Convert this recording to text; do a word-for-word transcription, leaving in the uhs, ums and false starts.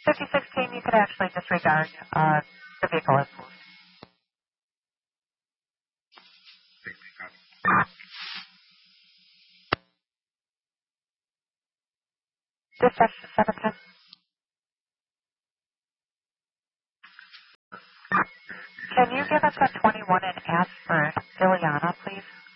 fifty sixteen, you could actually disregard uh, the vehicle is moved. Dispatch to seven ten. Can you give us a twenty-one and ask for Ileana, please?